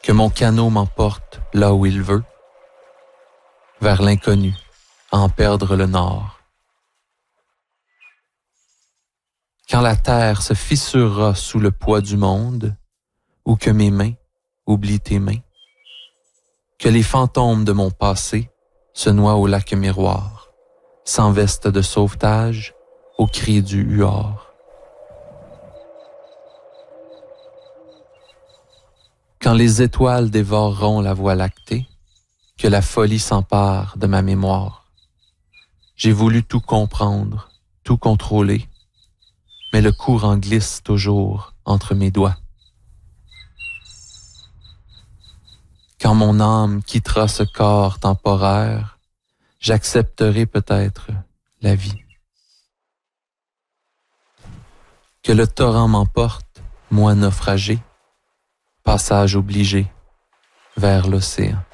Que mon canot m'emporte là où il veut, vers l'inconnu, à en perdre le nord. Quand la terre se fissurera sous le poids du monde, ou que mes mains oublient tes mains, que les fantômes de mon passé se noient au lac miroir, sans veste de sauvetage, au cri du huard. Quand les étoiles dévoreront la voie lactée, que la folie s'empare de ma mémoire. J'ai voulu tout comprendre, tout contrôler, mais le courant glisse toujours entre mes doigts. Quand mon âme quittera ce corps temporaire, j'accepterai peut-être la vie. Que le torrent m'emporte, moi naufragé, passage obligé vers l'océan.